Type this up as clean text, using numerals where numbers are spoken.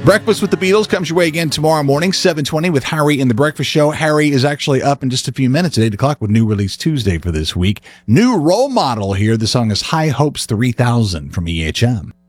Breakfast with the Beatles comes your way again tomorrow morning, 7:20 with Harry in the Breakfast Show. Harry is actually up in just a few minutes at 8 o'clock with New Release Tuesday for this week. New Role Model here. The song is High Hopes 3000 from EHM.